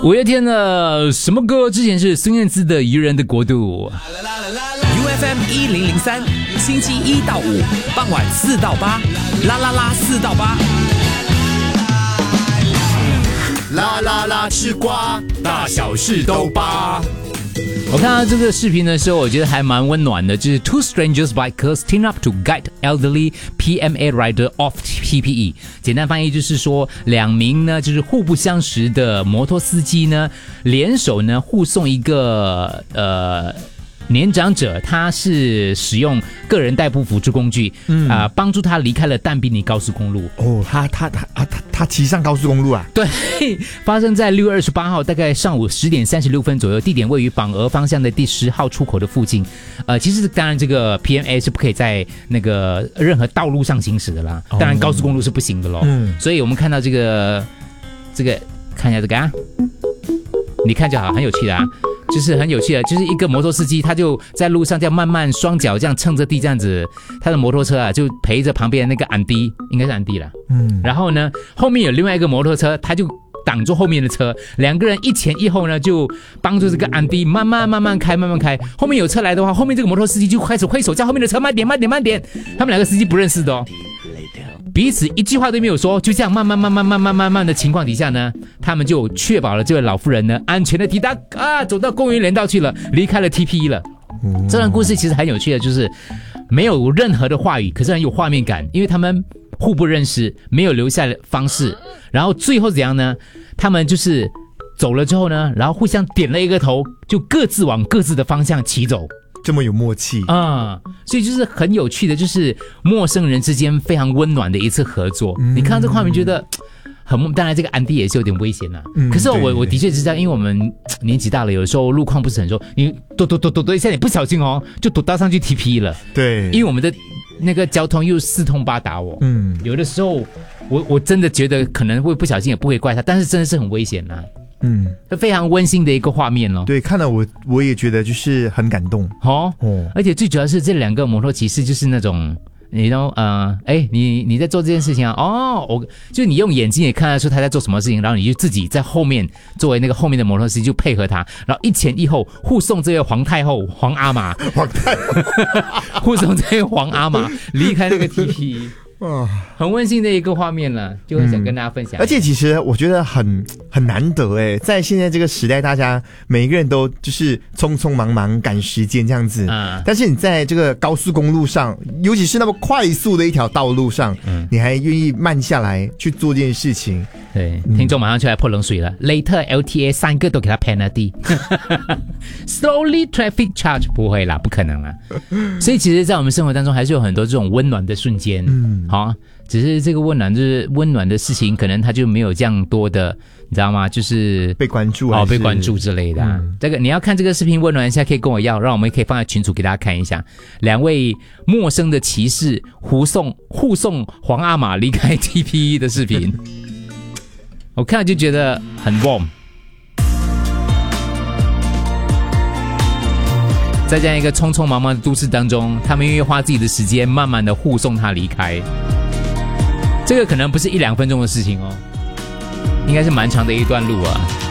五月天的什么歌？之前是孙燕姿的《愚人的国度》。 UFM 1003，星期一到五傍晚4到8，啦啦啦4到8。 啦啦啦吃瓜，大小事都扒。 我看到这个视频的时候，我觉得还蛮温暖的，就是 Two strangers bikers team up to guide elderly PMA rider off PPE。简单翻译就是说，两名呢就是互不相识的摩托司机呢，联手呢护送一个年长者，他是使用个人代步辅助工具，帮助他离开了但比尼高速公路。 哦，他骑上高速公路啊？ 对，发生在6月28号，大概上午10点36分左右，地点位于榜鹅方向的第10号出口的附近。其实当然这个 PMA 是不可以在那个任何道路上行驶的啦，当然高速公路是不行的咯。所以我们看到这个看一下这个啊，你看就好，很有趣的啊。就是很有趣的，就是一个摩托司机，他就在路上这样慢慢双脚这样蹭着地这样子，他的摩托车啊就陪着旁边的那个安迪，应该是安迪啦。然后呢，后面有另外一个摩托车，他就挡住后面的车，两个人一前一后呢，就帮助这个安迪慢慢开。后面有车来的话，后面这个摩托司机就开始挥手叫后面的车慢点。他们两个司机不认识的哦。彼此一句话都没有说，就这样慢慢的情况底下呢，他们就确保了这位老妇人呢安全的抵达走到公园连道去了，离开了 TPE 了。这段故事其实很有趣的，就是没有任何的话语，可是很有画面感，因为他们互不认识，没有留下方式，然后最后怎样呢？他们就是走了之后呢，然后互相点了一个头，就各自往各自的方向骑走。 这么有默契所以就是很有趣的，就是陌生人之间非常温暖的一次合作。你看到这个画面觉得当然这个安迪也是有点危险啦。可是我的确是这样，因为我们年纪大了，有的时候路况不是很熟，你躲一下，你不小心就躲到上去 TPE 了。 对， 因为我们的那个交通又四通八达有的时候我真的觉得可能会不小心，也不会怪他，但是真的是很危险啦。非常温馨的一个画面咯。对， 看了我也觉得就是很感动而且最主要是这两个摩托骑士就是那种你在做这件事情啊，就你用眼睛也看得出他在做什么事情，然后你就自己在后面作为那个后面的摩托司机就配合他，然后一前一后护送这位皇太后皇阿玛护送这位皇阿玛离开那个 TPE。很温馨的一个画面了，就很想跟大家分享。 而且其实我觉得很难得在现在这个时代，大家每一个人都就是匆匆忙忙赶时间这样子但是你在这个高速公路上，尤其是那么快速的一条道路上你还愿意慢下来去做这件事情。 对，听众马上就来泼冷水了。Later LTA 3个都给他 penalty Slowly traffic charge 不会啦，不可能啦。所以其实在我们生活当中还是有很多这种温暖的瞬间只是这个温暖就是温暖的事情，可能他就没有这样多的，你知道吗？就是被关注被关注之类的这个你要看这个视频温暖一下，可以跟我要，让我们可以放在群组给大家看一下。两位陌生的骑士护送皇阿玛离开 TPE 的视频我看了就觉得很 warm。在这样一个匆匆忙忙的都市当中，他们愿意花自己的时间慢慢的护送他离开，这个可能不是1-2分钟的事情应该是蛮长的一段路啊。